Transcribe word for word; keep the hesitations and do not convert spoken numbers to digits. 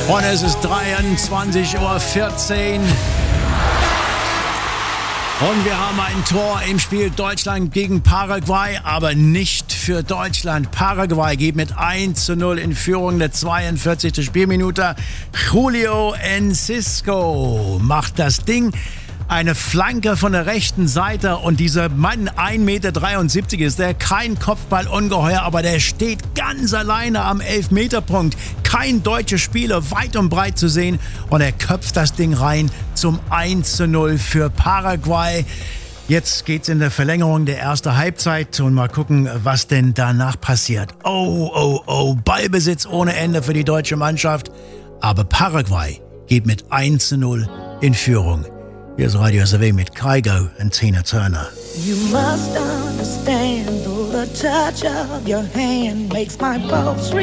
Und es ist dreiundzwanzig Uhr vierzehn. Und wir haben ein Tor im Spiel Deutschland gegen Paraguay, aber nicht für Deutschland. Paraguay geht mit eins zu null in Führung, der zweiundvierzigste Spielminute. Julio Enciso macht das Ding. Eine Flanke von der rechten Seite und dieser Mann, ein Meter dreiundsiebzig ist der, kein Kopfballungeheuer, aber der steht ganz alleine am Elfmeterpunkt. Kein deutscher Spieler weit und breit zu sehen und er köpft das Ding rein zum eins zu null für Paraguay. Jetzt geht's in der Verlängerung der ersten Halbzeit und mal gucken, was denn danach passiert. Oh, oh, oh, Ballbesitz ohne Ende für die deutsche Mannschaft, aber Paraguay geht mit eins zu null in Führung. Hier ist Radio S R W mit Kygo und Tina Turner. You must understand, though the touch of your hand makes my pulse